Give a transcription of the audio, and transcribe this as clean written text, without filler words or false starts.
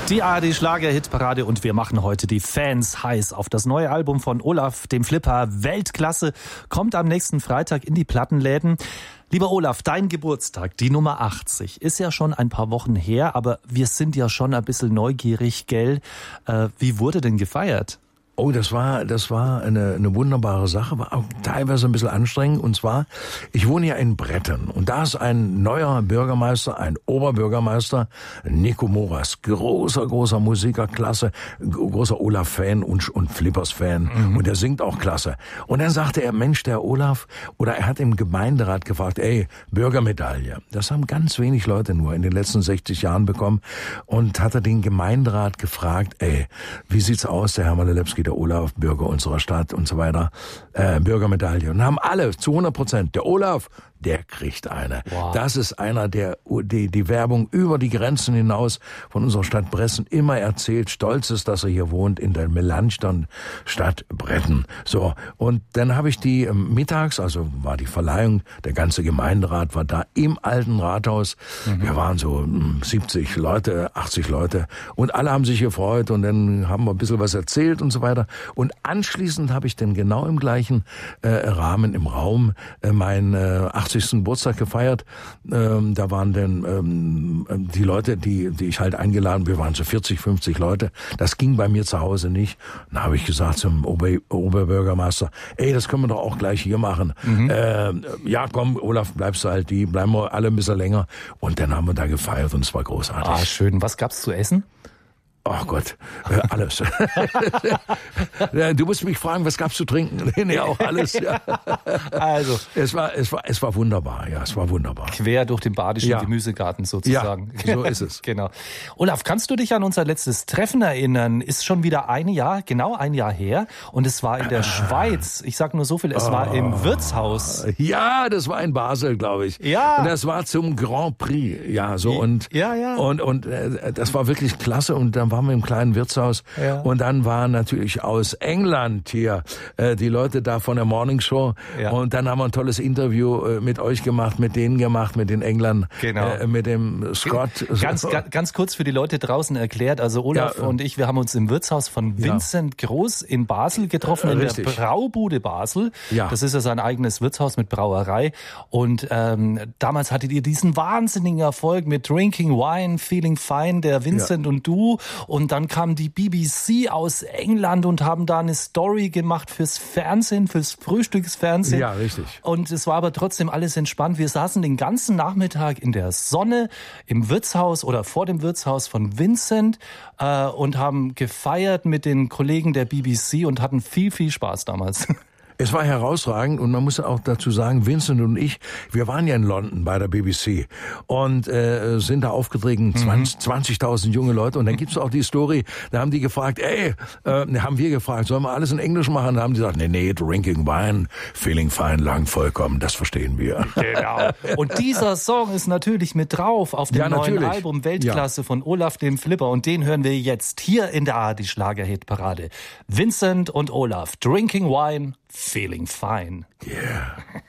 Die ARD-Schlager-Hitparade und wir machen heute die Fans heiß auf das neue Album von Olaf, dem Flipper. Weltklasse, kommt am nächsten Freitag in die Plattenläden. Lieber Olaf, dein Geburtstag, die Nummer 80, ist ja schon ein paar Wochen her, aber wir sind ja schon ein bisschen neugierig, gell? Wie wurde denn gefeiert? Oh, das war eine wunderbare Sache, war auch teilweise ein bisschen anstrengend. Und zwar, ich wohne ja in Bretten und da ist ein neuer Bürgermeister, ein Oberbürgermeister, Nico Moras, großer Musiker, klasse, großer Olaf-Fan und Flippers-Fan. Und der singt auch klasse. Und dann sagte er, Mensch, der Olaf, oder er hat im Gemeinderat gefragt, Bürgermedaille. Das haben ganz wenig Leute nur in den letzten 60 Jahren bekommen. Und hat er den Gemeinderat gefragt, wie sieht's aus, der Hermann Lebski, der Olaf, Bürger unserer Stadt und so weiter, Bürgermedaille. Und haben alle zu 100%, der Olaf, der kriegt eine. Wow. Das ist einer, der die Werbung über die Grenzen hinaus von unserer Stadt Bretten immer erzählt, stolz ist, dass er hier wohnt in der Melanchthon-Stadt Bretten. So, und dann habe ich die mittags, also war die Verleihung, der ganze Gemeinderat war da im alten Rathaus. Wir waren so 70 Leute, 80 Leute und alle haben sich gefreut und dann haben wir ein bisschen was erzählt und so weiter. Und anschließend habe ich dann genau im gleichen Rahmen, im Raum, meinen 80. Geburtstag gefeiert. Da waren dann die Leute, die ich halt eingeladen, wir waren so 40, 50 Leute. Das ging bei mir zu Hause nicht. Dann habe ich gesagt zum Oberbürgermeister, das können wir doch auch gleich hier machen. Ja, komm, Olaf, bleibst du halt bleiben wir alle ein bisschen länger. Und dann haben wir da gefeiert und es war großartig. Ah, schön. Was gab's zu essen? Ach Gott, alles. Du musst mich fragen, was gab's zu trinken? Nee, auch alles. Ja. Also. Es war wunderbar, ja, es war wunderbar. Quer durch den badischen Gemüsegarten sozusagen. Ja, so ist es. Genau. Olaf, kannst du dich an unser letztes Treffen erinnern? Ist schon wieder genau ein Jahr her. Und es war in der Schweiz. Ich sag nur so viel, es war im Wirtshaus. Ja, das war in Basel, glaube ich. Ja. Und das war zum Grand Prix. Ja, so und das war wirklich klasse. Und dann waren wir im kleinen Wirtshaus und dann waren natürlich aus England hier die Leute da von der Morning Show und dann haben wir ein tolles Interview mit euch gemacht, mit denen gemacht, mit den Engländern, mit dem Scott. Ganz kurz für die Leute draußen erklärt, also Olaf und ich, wir haben uns im Wirtshaus von Vincent Groß in Basel getroffen, in der Braubude Basel. Ja. Das ist ja sein eigenes Wirtshaus mit Brauerei und damals hattet ihr diesen wahnsinnigen Erfolg mit Drinking Wine, Feeling Fine, der Vincent und du. Und dann kam die BBC aus England und haben da eine Story gemacht fürs Fernsehen, fürs Frühstücksfernsehen. Ja, richtig. Und es war aber trotzdem alles entspannt. Wir saßen den ganzen Nachmittag in der Sonne im Wirtshaus oder vor dem Wirtshaus von Vincent und haben gefeiert mit den Kollegen der BBC und hatten viel, viel Spaß damals. Es war herausragend und man muss auch dazu sagen, Vincent und ich, wir waren ja in London bei der BBC und sind da aufgetreten, 20.000 junge Leute und dann gibt's auch die Story, da haben die gefragt, haben wir gefragt, sollen wir alles in Englisch machen? Da haben die gesagt, nee, Drinking Wine, Feeling Fine, lang vollkommen, das verstehen wir. Genau. Und dieser Song ist natürlich mit drauf auf dem neuen Album Weltklasse von Olaf, dem Flipper und den hören wir jetzt hier in der ARD Schlager-Hitparade. Vincent und Olaf, Drinking Wine, Feeling Fine. Yeah.